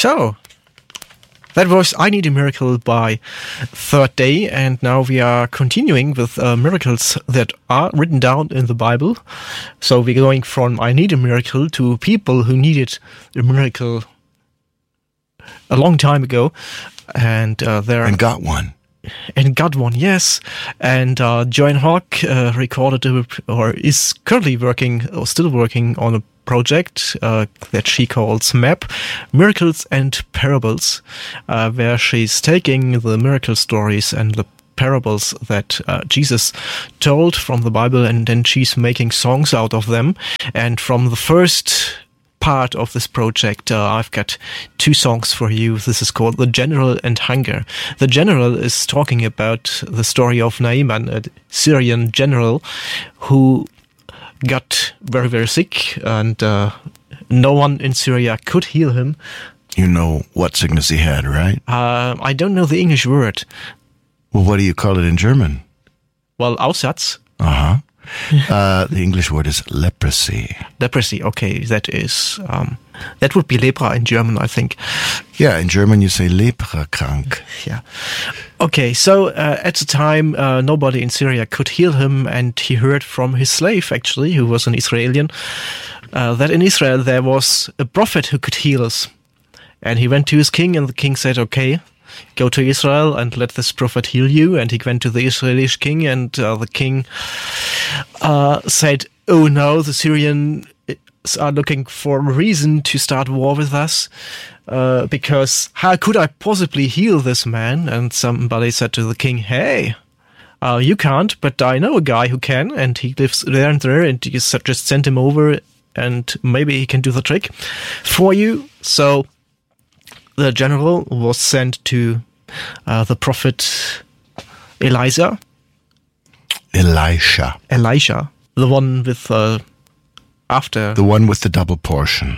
So, that was I Need a Miracle by Third Day, and now we are continuing with miracles that are written down in the Bible. So we're going from I Need a Miracle to people who needed a miracle a long time ago, and got one. And got one, yes. And Joan Hawk recorded or is currently working or still working on a project that she calls MAP, Miracles and Parables, where she's taking the miracle stories and the parables that Jesus told from the Bible, and then she's making songs out of them. And from the first part of this project, I've got two songs for you. This is called The General and Hunger. The General is talking about the story of Naaman, a Syrian general who got very, very sick, and no one in Syria could heal him. You know what sickness he had, right? I don't know the English word. Well, what do you call it in German? Well, Aussatz. Uh-huh. The English word is leprosy. Leprosy, okay, that would be lepra in German, I think. Yeah, in German you say leprakrank. Yeah. Okay, so at the time, nobody in Syria could heal him, and he heard from his slave, actually, who was an Israeli, that in Israel there was a prophet who could heal us. And he went to his king, and the king said, okay, go to Israel and let this prophet heal you. And he went to the Israeli king, and the king said, oh no, the Syrians are looking for a reason to start war with us, because how could I possibly heal this man? And somebody said to the king, hey, you can't, but I know a guy who can, and he lives there and there, and you just send him over, and maybe he can do the trick for you. So the general was sent to the prophet Elisha, the one with the one with the double portion.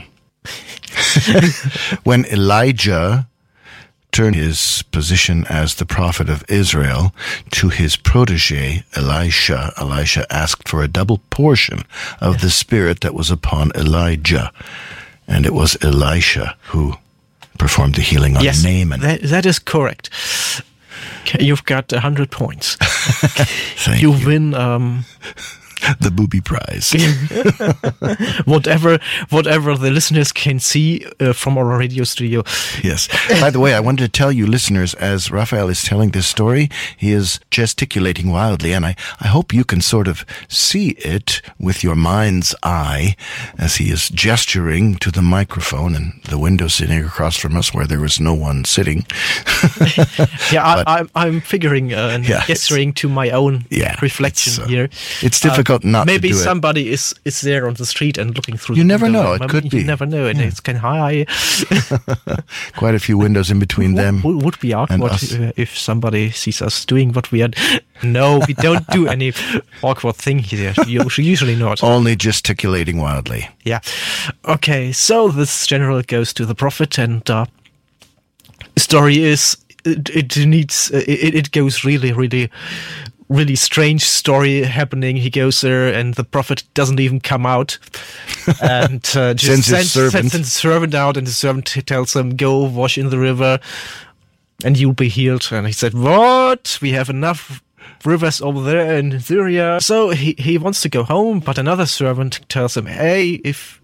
When Elijah turned his position as the prophet of Israel to his protege Elisha asked for a double portion of the spirit that was upon Elijah, and it was Elisha who performed the healing on Naaman. That is correct. You've got 100 points. Thank you win the booby prize. whatever the listeners can see from our radio studio. Yes. By the way, I wanted to tell you, listeners, as Raphael is telling this story, he is gesticulating wildly, and I hope you can sort of see it with your mind's eye as he is gesturing to the microphone and the window sitting across from us where there was no one sitting. Yeah, I'm figuring and gesturing to my own reflection here. It's difficult not maybe to do somebody is there on the street and looking through. You never know. It could be. You never know. And it's kind of high. Quite a few windows in between them. Would be awkward if somebody sees us doing what we are. No, we don't do any awkward thing here. Usually not. Only gesticulating wildly. Yeah. Okay. So this general goes to the prophet, and story is it goes really strange story happening. He goes there, and the prophet doesn't even come out, and just sends the servant out, and the servant tells him, go wash in the river and you'll be healed. And he said, what? We have enough rivers over there in Syria. So he wants to go home, but another servant tells him, hey, if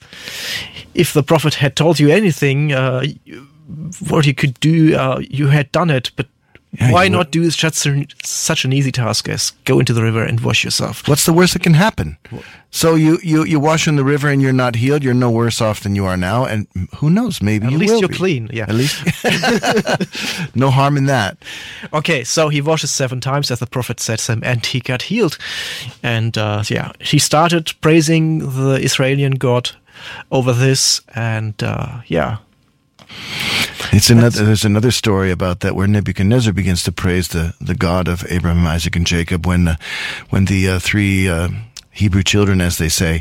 the prophet had told you anything, what you could do, you had done it, but why not do such an easy task as go into the river and wash yourself? What's the worst that can happen? So you wash in the river and you're not healed. You're no worse off than you are now. And who knows, maybe at least you're clean. Yeah. At least no harm in that. Okay, so he washes 7 times, as the prophet said to him, and he got healed. And he started praising the Israeli God over this, and There's another story about that where Nebuchadnezzar begins to praise the God of Abraham, Isaac, and Jacob when the 3 Hebrew children, as they say,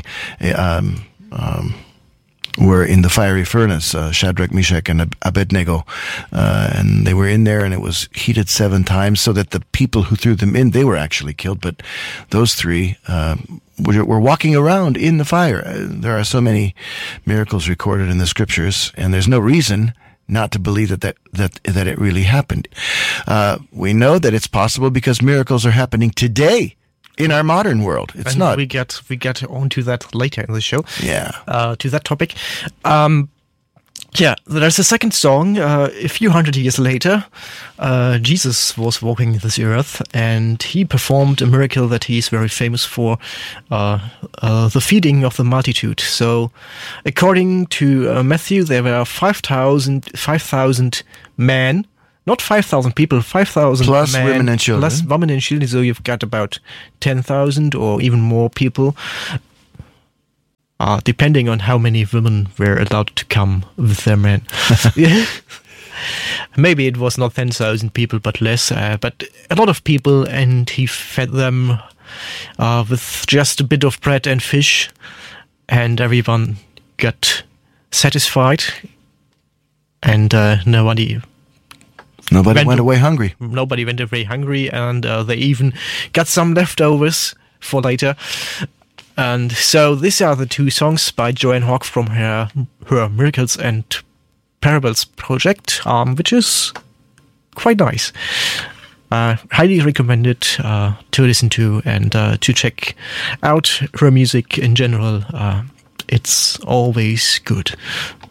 were in the fiery furnace, Shadrach, Meshach, and Abednego, and they were in there, and it was heated 7 times, so that the people who threw them in, they were actually killed, but those 3 were walking around in the fire. There are so many miracles recorded in the scriptures, and there's no reason not to believe that it really happened. We know that it's possible because miracles are happening today in our modern world. It's and not. We get onto that later in the show. Yeah. To that topic. Yeah, there's a second song. A few hundred years later, Jesus was walking this earth, and he performed a miracle that he is very famous for, the feeding of the multitude. So, according to Matthew, there were 5,000 men, not 5,000 people, 5,000 plus men, women and children. Plus women and children. So you've got about 10,000 or even more people. Depending on how many women were allowed to come with their men. Maybe it was not 10,000 people, but less. But a lot of people, and he fed them with just a bit of bread and fish, and everyone got satisfied, and nobody went away hungry. Nobody went away hungry, and they even got some leftovers for later. And so these are the two songs by Joanne Hawke from her Miracles and Parables project, which is quite nice. Highly recommended to listen to and to check out her music in general. It's always good.